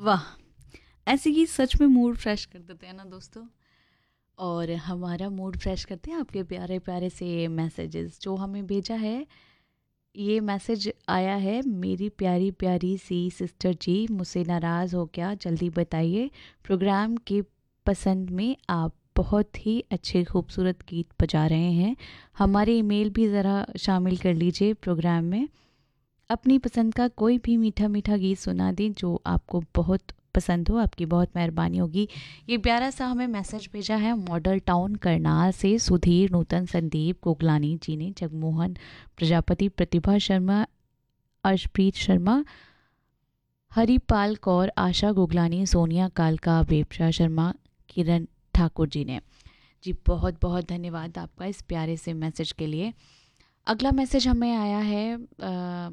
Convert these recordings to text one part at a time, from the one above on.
वाह! ऐसे ही सच में मूड फ्रेश कर देते हैं ना दोस्तों। और हमारा मूड फ्रेश करते हैं आपके प्यारे प्यारे से मैसेजेस जो हमें भेजा है। ये मैसेज आया है, मेरी प्यारी प्यारी सी सिस्टर जी, मुझसे नाराज़ हो क्या, जल्दी बताइए। प्रोग्राम के पसंद में आप बहुत ही अच्छे खूबसूरत गीत बजा रहे हैं, हमारे ईमेल भी ज़रा शामिल कर लीजिए प्रोग्राम में। अपनी पसंद का कोई भी मीठा मीठा गीत सुना दें जो आपको बहुत पसंद हो, आपकी बहुत मेहरबानी होगी। ये प्यारा सा हमें मैसेज भेजा है मॉडल टाउन करनाल से सुधीर, नूतन, संदीप गोगलानी जी ने। जगमोहन प्रजापति, प्रतिभा शर्मा, अर्शप्रीत शर्मा, हरिपाल कौर, आशा गोगलानी, सोनिया कालका, बेबशा शर्मा, किरण ठाकुर जी ने। जी बहुत बहुत धन्यवाद आपका इस प्यारे से मैसेज के लिए। अगला मैसेज हमें आया है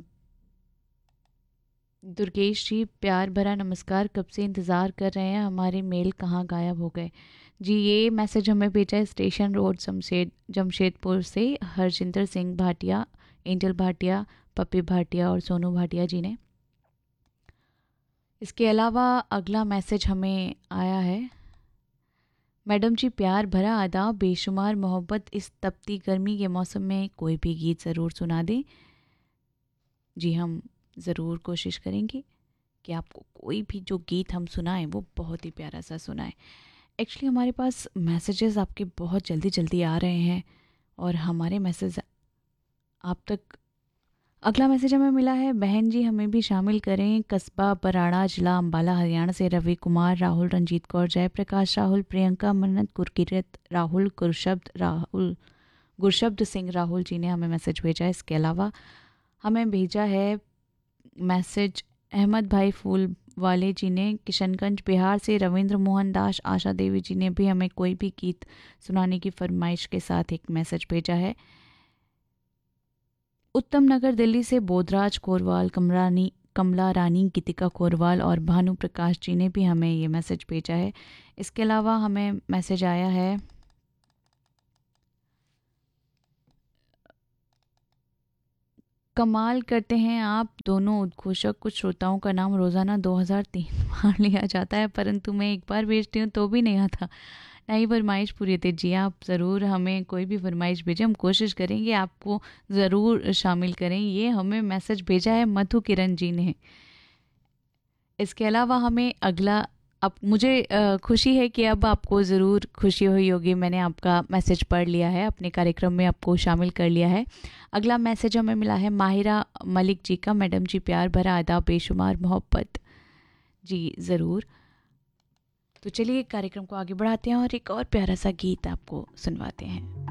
दुर्गेश जी, प्यार भरा नमस्कार, कब से इंतज़ार कर रहे हैं, हमारे मेल कहाँ गायब हो गए। जी ये मैसेज हमें भेजा है स्टेशन रोड जमशेदपुर से हरजिंदर सिंह भाटिया, एंजल भाटिया, पप्पी भाटिया और सोनू भाटिया जी ने। इसके अलावा अगला मैसेज हमें आया है, मैडम जी प्यार भरा आदाब, बेशुमार मोहब्बत, इस तपती गर्मी के मौसम में कोई भी गीत ज़रूर सुना दें। जी हम ज़रूर कोशिश करेंगे कि आपको कोई भी जो गीत हम सुनाएं वो बहुत ही प्यारा सा सुनाएं। एक्चुअली हमारे पास मैसेजेस आपके बहुत जल्दी जल्दी आ रहे हैं और हमारे मैसेज आप तक। अगला मैसेज हमें मिला है, बहन जी हमें भी शामिल करें, कस्बा बराड़ा, जिला अम्बाला, हरियाणा से रवि कुमार, राहुल, रंजीत कौर, जयप्रकाश राहुल, प्रियंका, मन्नत, गुरकीरत राहुल, गुरशब्द सिंह राहुल जी ने हमें मैसेज भेजा है। इसके अलावा हमें भेजा है मैसेज अहमद भाई फूल वाले जी ने, किशनगंज बिहार से रविंद्र मोहन दास, आशा देवी जी ने भी हमें कोई भी गीत सुनाने की फरमाइश के साथ एक मैसेज भेजा है। उत्तम नगर दिल्ली से बोधराज कोरवाल, कमला रानी, गीतिका कोरवाल और भानु प्रकाश जी ने भी हमें ये मैसेज भेजा है। इसके अलावा हमें मैसेज आया है कमाल करते हैं आप दोनों उद्घोषक, कुछ श्रोताओं का नाम रोज़ाना 2003 बार लिया जाता है परंतु मैं एक बार भेजती हूँ तो भी नहीं आता, नई फरमाइश पूरी थी। जी आप ज़रूर हमें कोई भी फरमाइश भेजें, हम कोशिश करेंगे आपको ज़रूर शामिल करें। ये हमें मैसेज भेजा है मधु किरण जी ने। इसके अलावा हमें अगला, अब मुझे खुशी है कि अब आपको ज़रूर खुशी हुई होगी, मैंने आपका मैसेज पढ़ लिया है, अपने कार्यक्रम में आपको शामिल कर लिया है। अगला मैसेज हमें मिला है माहिरा मलिक जी का, मैडम जी प्यार भरा आदाब, बेशुमार मोहब्बत। जी ज़रूर। तो चलिए कार्यक्रम को आगे बढ़ाते हैं और एक और प्यारा सा गीत आपको सुनवाते हैं।